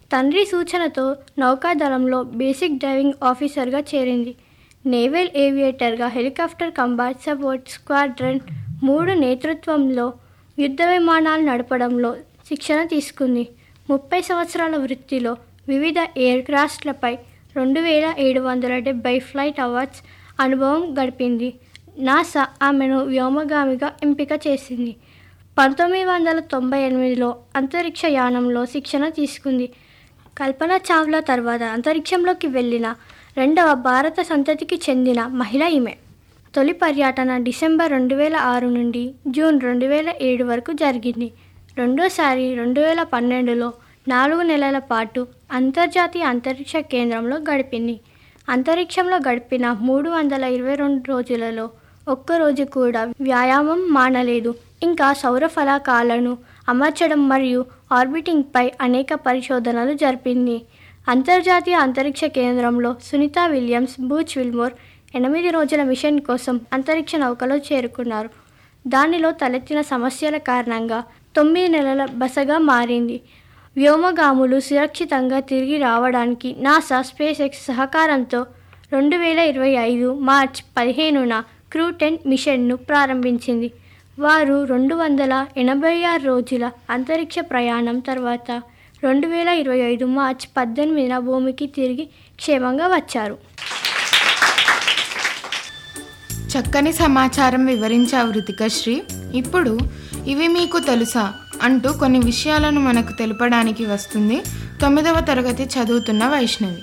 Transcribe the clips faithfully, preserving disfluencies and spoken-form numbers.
తండ్రి సూచనతో నౌకాదళంలో basic driving ఆఫీసర్గా చేరింది. Naval ఏవియేటర్గా helicopter combat support squadron మూడు నేతృత్వంలో యుద్ధ విమానాలు నడపడంలో శిక్షణ తీసుకుంది. ముప్పై సంవత్సరాల వృత్తిలో వివిధ ఎయిర్ క్రాఫ్ట్లపై రెండు వేల ఏడు వందల డెబ్బై ఫ్లైట్ అవార్డ్స్ అనుభవం గడిపింది. నాసా ఆమెను వ్యోమగామిగా ఎంపిక చేసింది. పంతొమ్మిది వందల తొంభై ఎనిమిదిలో అంతరిక్ష యానంలో శిక్షణ తీసుకుంది. కల్పన చావ్లా తర్వాత అంతరిక్షంలోకి వెళ్ళిన రెండవ భారత సంతతికి చెందిన మహిళ ఈమె. తొలి పర్యటన డిసెంబర్ రెండు వేల ఆరు నుండి జూన్ రెండు వేల ఏడు వరకు జరిగింది. రెండోసారి రెండు వేల పన్నెండులో నాలుగు నెలల పాటు అంతర్జాతీయ అంతరిక్ష కేంద్రంలో గడిపింది. అంతరిక్షంలో గడిపిన మూడు వందల ఇరవై రెండు రోజులలో ఒక్కరోజు కూడా వ్యాయామం మానలేదు. ఇంకా సౌర ఫలకాలను అమర్చడం మరియు ఆర్బిటింగ్పై అనేక పరిశోధనలు జరిపింది. అంతర్జాతీయ అంతరిక్ష కేంద్రంలో సునీతా విలియమ్స్, బూచ్ విల్మోర్ ఎనిమిది రోజుల మిషన్ కోసం అంతరిక్ష నౌకలో చేరుకున్నారు. దానిలో తలెత్తిన సమస్యల కారణంగా తొమ్మిది నెలల బసగా మారింది. వ్యోమగాములు సురక్షితంగా తిరిగి రావడానికి నాసా స్పేస్ ఎక్స్ సహకారంతో రెండు వేల ఇరవై ఐదు మార్చి పదిహేనున క్రూ టెన్ మిషన్ను ప్రారంభించింది. వారు రెండు వందల ఎనభై ఆరు రోజుల అంతరిక్ష ప్రయాణం తర్వాత రెండు వేల ఇరవై ఐదు మార్చి పద్దెనిమిదిన భూమికి తిరిగి క్షేమంగా వచ్చారు. చక్కని సమాచారం వివరించావు రితికశ్రీ. ఇప్పుడు ఇవి మీకు తెలుసా అంటూ కొన్ని విషయాలను మనకు తెలపడానికి వస్తుంది తొమ్మిదవ తరగతి చదువుతున్న వైష్ణవి.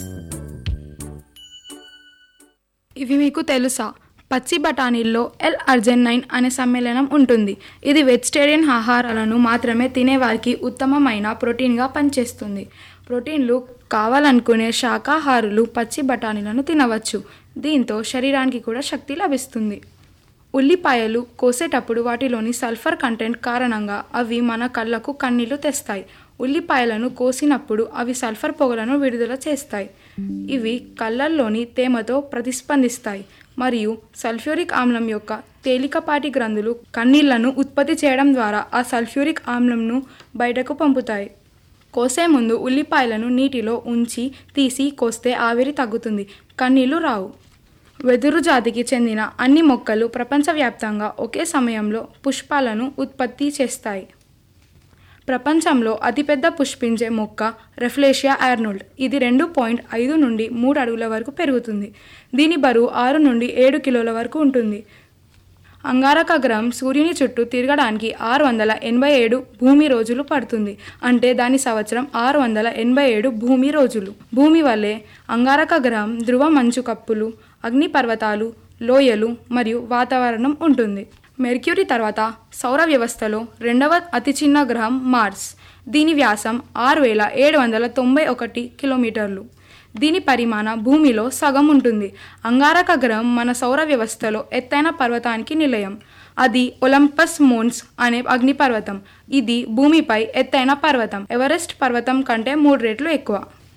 ఇవి మీకు తెలుసా? పచ్చి బఠానీల్లో ఎల్ అర్జినైన్ అనే సమ్మేళనం ఉంటుంది. ఇది వెజిటేరియన్ ఆహారాలను మాత్రమే తినేవారికి ఉత్తమమైన ప్రోటీన్గా పనిచేస్తుంది. ప్రోటీన్లు కావాలనుకునే శాకాహారులు పచ్చి బఠానీలను తినవచ్చు. దీంతో శరీరానికి కూడా శక్తి లభిస్తుంది. ఉల్లిపాయలు కోసేటప్పుడు వాటిలోని సల్ఫర్ కంటెంట్ కారణంగా అవి మన కళ్ళకు కన్నీళ్లు తెస్తాయి. ఉల్లిపాయలను కోసినప్పుడు అవి సల్ఫర్ పొగలను విడుదల చేస్తాయి. ఇవి కళ్ళల్లోని తేమతో ప్రతిస్పందిస్తాయి మరియు సల్ఫ్యూరిక్ ఆమ్లం యొక్క తేలికపాటి గ్రంథులు కన్నీళ్లను ఉత్పత్తి చేయడం ద్వారా ఆ సల్ఫ్యూరిక్ ఆమ్లంను బయటకు పంపుతాయి. కోసే ముందు ఉల్లిపాయలను నీటిలో ఉంచి తీసి కోస్తే ఆవిరి తగ్గుతుంది, కన్నీళ్లు రావు. వెదురు జాతికి చెందిన అన్ని మొక్కలు ప్రపంచవ్యాప్తంగా ఒకే సమయంలో పుష్పాలను ఉత్పత్తి చేస్తాయి. ప్రపంచంలో అతిపెద్ద పుష్పించే మొక్క రెఫ్లేషియా ఆర్నోల్డ్. ఇది రెండు పాయింట్ ఐదు నుండి మూడు అడుగుల వరకు పెరుగుతుంది. దీని బరువు ఆరు నుండి ఏడు కిలోల వరకు ఉంటుంది. అంగారక గ్రహం సూర్యుని చుట్టూ తిరగడానికి ఆరు వందల ఎనభై ఏడు భూమి రోజులు పడుతుంది. అంటే దాని సంవత్సరం ఆరు వందల ఎనభై ఏడు భూమి రోజులు. భూమి వల్లే అంగారక గ్రహం ధ్రువ మంచు కప్పులు, అగ్నిపర్వతాలు, లోయలు మరియు వాతావరణం ఉంటుంది. మెర్క్యూరీ తర్వాత సౌర వ్యవస్థలో రెండవ అతి చిన్న గ్రహం మార్స్. దీని వ్యాసం ఆరు వేల ఏడు వందల తొంభై ఒకటి కిలోమీటర్లు. దీని పరిమాణ భూమిలో సగం ఉంటుంది. అంగారక గ్రహం మన సౌర వ్యవస్థలో ఎత్తైన పర్వతానికి నిలయం. అది ఒలింపస్ మోన్స్ అనే అగ్నిపర్వతం. ఇది భూమిపై ఎత్తైన పర్వతం. ఎవరెస్ట్ పర్వతం కంటే మూడు రెట్లు ఎక్కువ.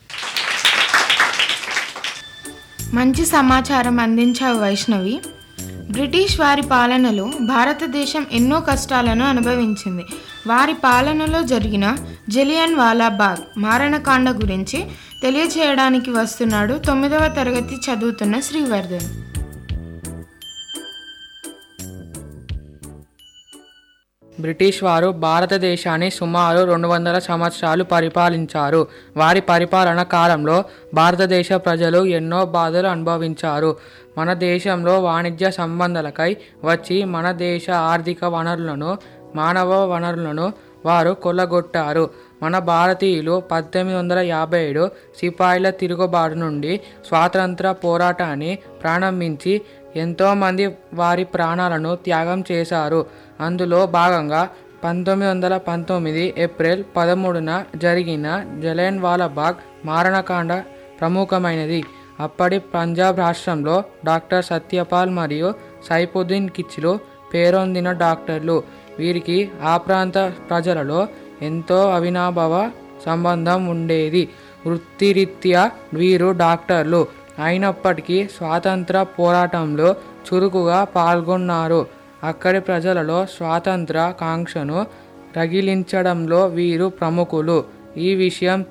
మంచి సమాచారం అందించావు వైష్ణవి. బ్రిటిష్ వారి పాలనలో భారతదేశం ఎన్నో కష్టాలను అనుభవించింది. వారి పాలనలో జరిగిన జలియన్ వాలాబాగ్ మారణకాండ గురించి తెలియచేయడానికి వస్తున్నాడు తొమ్మిదవ తరగతి చదువుతున్న శ్రీవర్ధన్. బ్రిటిష్ వారు భారతదేశాన్ని సుమారు రెండు వందల సంవత్సరాలు పరిపాలించారు. వారి పరిపాలన కాలంలో భారతదేశ ప్రజలు ఎన్నో బాధలు అనుభవించారు. మన దేశంలో వాణిజ్య సంబంధాలకై వచ్చి మన దేశ ఆర్థిక వనరులను, మానవ వనరులను వారు కొల్లగొట్టారు. మన భారతీయులు పద్దెనిమిది వందల యాభై ఏడు సిపాయిల తిరుగుబాటు నుండి స్వాతంత్ర పోరాటాన్ని ప్రారంభించి ఎంతోమంది వారి ప్రాణాలను త్యాగం చేశారు. అందులో భాగంగా పంతొమ్మిది వందల పంతొమ్మిది ఏప్రిల్ పదమూడున జరిగిన జలియన్ వాలాబాగ్ మారణకాండ ప్రముఖమైనది. అప్పటి పంజాబ్ రాష్ట్రంలో డాక్టర్ సత్యపాల్ మరియు సైఫుద్దీన్ కిచ్లు పేరొందిన డాక్టర్లు. వీరికి ఆ ప్రాంత ప్రజలలో ఎంతో అవినాభావ సంబంధం ఉండేది. వృత్తిరీత్యా వీరు డాక్టర్లు అయినప్పటికీ స్వాతంత్ర పోరాటంలో చురుకుగా పాల్గొన్నారు. అక్కడి ప్రజలలో స్వాతంత్ర కాంక్షను రగిలించడంలో వీరు ప్రముఖులు. ఈ విషయం